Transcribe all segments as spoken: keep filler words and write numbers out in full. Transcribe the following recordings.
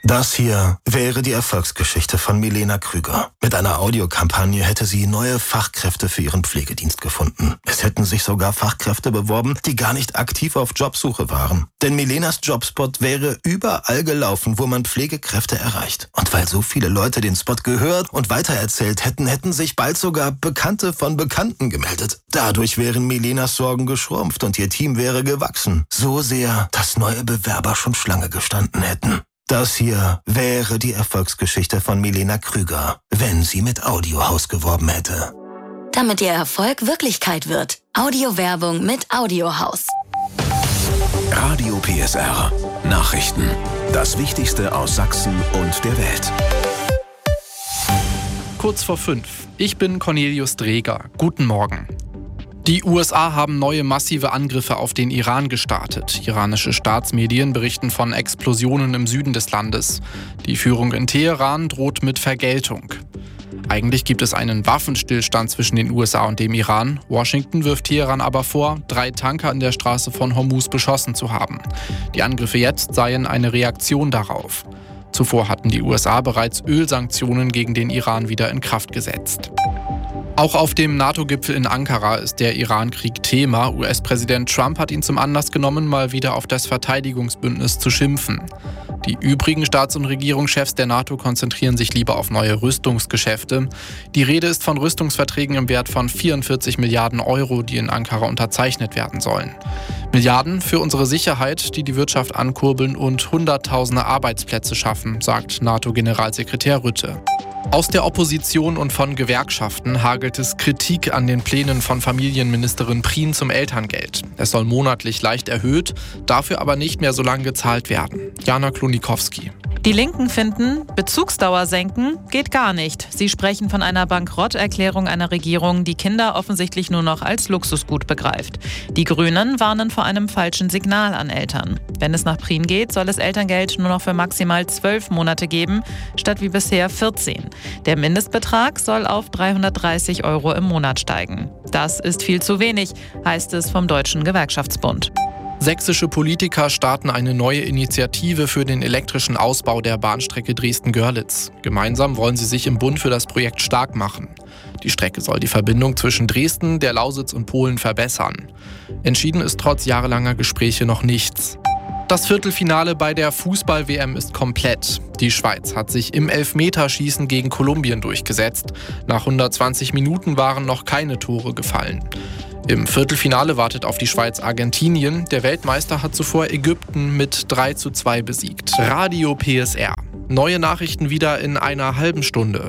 Das hier wäre die Erfolgsgeschichte von Milena Krüger. Mit einer Audiokampagne hätte sie neue Fachkräfte für ihren Pflegedienst gefunden. Es hätten sich sogar Fachkräfte beworben, die gar nicht aktiv auf Jobsuche waren. Denn Milenas Jobspot wäre überall gelaufen, wo man Pflegekräfte erreicht. Und weil so viele Leute den Spot gehört und weitererzählt hätten, hätten sich bald sogar Bekannte von Bekannten gemeldet. Dadurch wären Milenas Sorgen geschrumpft und ihr Team wäre gewachsen. So sehr, dass neue Bewerber schon Schlange gestanden hätten. Das hier wäre die Erfolgsgeschichte von Milena Krüger, wenn sie mit Audiohaus geworben hätte. Damit ihr Erfolg Wirklichkeit wird. Audiowerbung mit Audiohaus. Radio P S R. Nachrichten. Das Wichtigste aus Sachsen und der Welt. Kurz vor fünf. Ich bin Cornelius Dreger. Guten Morgen. Die U S A haben neue massive Angriffe auf den Iran gestartet. Iranische Staatsmedien berichten von Explosionen im Süden des Landes. Die Führung in Teheran droht mit Vergeltung. Eigentlich gibt es einen Waffenstillstand zwischen den U S A und dem Iran. Washington wirft Teheran aber vor, drei Tanker in der Straße von Hormuz beschossen zu haben. Die Angriffe jetzt seien eine Reaktion darauf. Zuvor hatten die U S A bereits Ölsanktionen gegen den Iran wieder in Kraft gesetzt. Auch auf dem NATO-Gipfel in Ankara ist der Iran-Krieg Thema. U S-Präsident Trump hat ihn zum Anlass genommen, mal wieder auf das Verteidigungsbündnis zu schimpfen. Die übrigen Staats- und Regierungschefs der NATO konzentrieren sich lieber auf neue Rüstungsgeschäfte. Die Rede ist von Rüstungsverträgen im Wert von vierundvierzig Milliarden Euro, die in Ankara unterzeichnet werden sollen. Milliarden für unsere Sicherheit, die die Wirtschaft ankurbeln und Hunderttausende Arbeitsplätze schaffen, sagt NATO-Generalsekretär Rutte. Aus der Opposition und von Gewerkschaften hagelt es Kritik an den Plänen von Familienministerin Prien zum Elterngeld. Es soll monatlich leicht erhöht, dafür aber nicht mehr so lange gezahlt werden. Jana Klonikowski. Die Linken finden, Bezugsdauer senken geht gar nicht. Sie sprechen von einer Bankrotterklärung einer Regierung, die Kinder offensichtlich nur noch als Luxusgut begreift. Die Grünen warnen vor einem falschen Signal an Eltern. Wenn es nach Prien geht, soll es Elterngeld nur noch für maximal zwölf Monate geben, statt wie bisher vierzehn. Der Mindestbetrag soll auf dreihundertdreißig Euro im Monat steigen. Das ist viel zu wenig, heißt es vom Deutschen Gewerkschaftsbund. Sächsische Politiker starten eine neue Initiative für den elektrischen Ausbau der Bahnstrecke Dresden-Görlitz. Gemeinsam wollen sie sich im Bund für das Projekt stark machen. Die Strecke soll die Verbindung zwischen Dresden, der Lausitz und Polen verbessern. Entschieden ist trotz jahrelanger Gespräche noch nichts. Das Viertelfinale bei der Fußball-W M ist komplett. Die Schweiz hat sich im Elfmeterschießen gegen Kolumbien durchgesetzt. Nach hundertzwanzig Minuten waren noch keine Tore gefallen. Im Viertelfinale wartet auf die Schweiz Argentinien. Der Weltmeister hat zuvor Ägypten mit drei zu zwei besiegt. Radio P S R. Neue Nachrichten wieder in einer halben Stunde.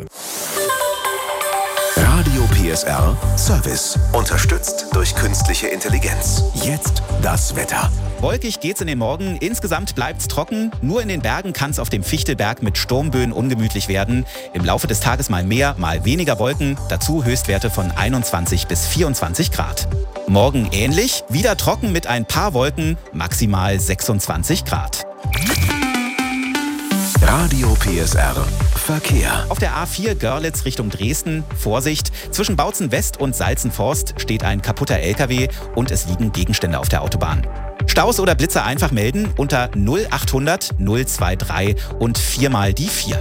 Radio P S R Service. Unterstützt durch künstliche Intelligenz. Jetzt das Wetter. Wolkig geht's in den Morgen. Insgesamt bleibt's trocken. Nur in den Bergen kann's auf dem Fichtelberg mit Sturmböen ungemütlich werden. Im Laufe des Tages mal mehr, mal weniger Wolken. Dazu Höchstwerte von einundzwanzig bis vierundzwanzig Grad. Morgen ähnlich. Wieder trocken mit ein paar Wolken. Maximal sechsundzwanzig Grad. Radio P S R Verkehr. Auf der A vier Görlitz Richtung Dresden. Vorsicht, zwischen Bautzen West und Salzenforst steht ein kaputter L K W und es liegen Gegenstände auf der Autobahn. Staus oder Blitzer einfach melden unter null achthundert null drei drei und viermal die vier.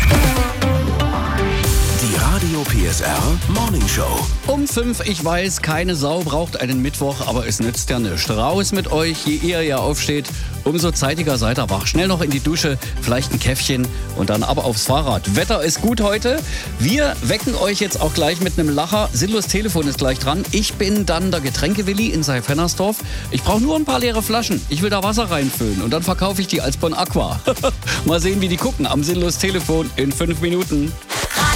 Die Radio P S R Morning Show. Um fünf, ich weiß, keine Sau braucht einen Mittwoch, aber es nützt ja nichts. Raus mit euch, je eher ihr aufsteht, umso zeitiger seid ihr wach. Schnell noch in die Dusche, vielleicht ein Käffchen und dann aber aufs Fahrrad. Wetter ist gut heute. Wir wecken euch jetzt auch gleich mit einem Lacher. Sillos Telefon ist gleich dran. Ich bin dann der Getränkewilli in Seyfennersdorf. Ich brauche nur ein paar leere Flaschen. Ich will da Wasser reinfüllen und dann verkaufe ich die als Bon Aqua. Mal sehen, wie die gucken am Sillos Telefon in fünf Minuten.